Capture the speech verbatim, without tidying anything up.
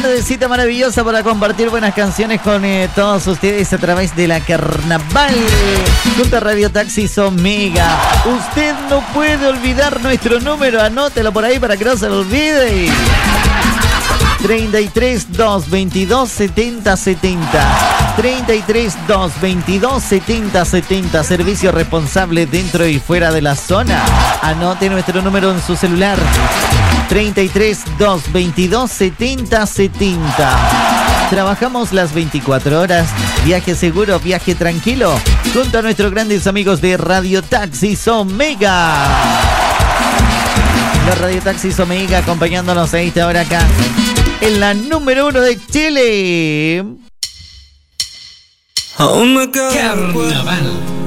Tardecita maravillosa para compartir buenas canciones con eh, todos ustedes a través de la Carnaval. Junto a Radio Taxis Omega. Usted no puede olvidar nuestro número, anótelo por ahí para que no se lo olvide. treinta y tres, dos, veintidós, setenta, setenta. treinta y tres, dos, veintidós, setenta, setenta. Servicio responsable dentro y fuera de la zona. Anote nuestro número en su celular. treinta y tres, dos, veintidós, setenta, setenta. Trabajamos las veinticuatro horas. Viaje seguro, viaje tranquilo. Junto a nuestros grandes amigos de Radio Taxis Omega. Los Radio Taxis Omega acompañándonos a esta hora acá en la número uno de Chile. Carnaval.